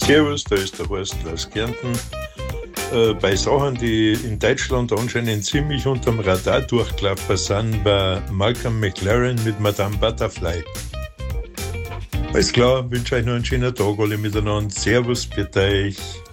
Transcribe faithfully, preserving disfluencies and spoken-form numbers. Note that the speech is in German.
Servus, da ist der Horst aus Kärnten. Äh, bei Sachen, die in Deutschland anscheinend ziemlich unterm Radar durchgelaufen sind, war Malcolm McLaren mit Madame Butterfly. Alles klar, wünsche euch noch einen schönen Tag alle miteinander. Servus, bitte euch.